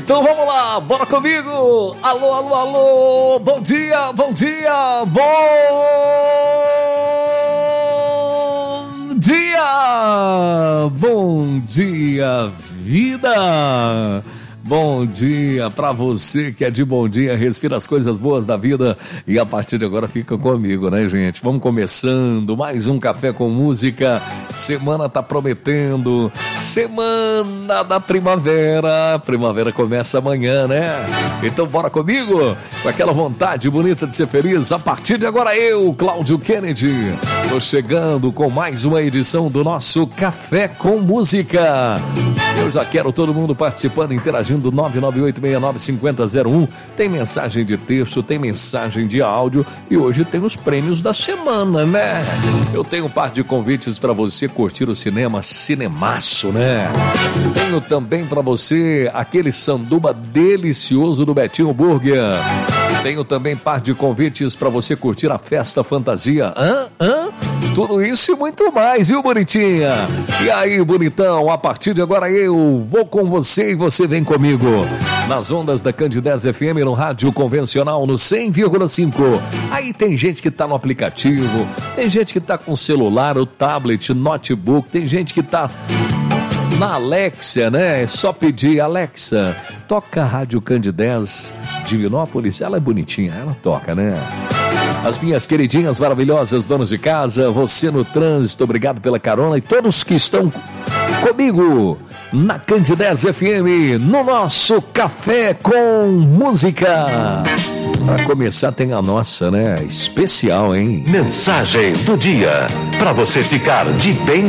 Então vamos lá, bora comigo! Alô, alô, alô! Bom dia, bom dia, bom dia! Bom dia, vida! Bom dia pra você que é de bom dia, respira as coisas boas da vida e a partir de agora fica comigo, né, gente? Vamos começando mais um Café com Música. Semana tá prometendo, semana da primavera. Primavera começa amanhã, né? Então bora comigo, com aquela vontade bonita de ser feliz. A partir de agora eu, Cláudio Kennedy, tô chegando com mais uma edição do nosso Café com Música. Eu já quero todo mundo participando, interagindo. 998695001. Tem mensagem de texto, tem mensagem de áudio e hoje tem os prêmios da semana, né? Eu tenho um par de convites para você curtir o cinema Cinemaço, né? Tenho também para você aquele sanduba delicioso do Betinho Burger. Tenho também par de convites para você curtir a Festa Fantasia. Tudo isso e muito mais, viu, bonitinha? E aí, bonitão, a partir de agora eu vou com você e você vem comigo. Nas ondas da Candidez FM, no rádio convencional, no 100,5. Aí tem gente que tá no aplicativo, tem gente que tá com celular, o tablet, notebook, tem gente que tá na Alexa, né? É só pedir, Alexa, toca a Rádio Candidez Divinópolis. Ela é bonitinha, ela toca, né? As minhas queridinhas maravilhosas donas de casa, você no trânsito, obrigado pela carona e todos que estão comigo na Candidez FM, no nosso Café com Música. Para começar tem a nossa, né? Especial, hein? Mensagem do dia, para você ficar de bem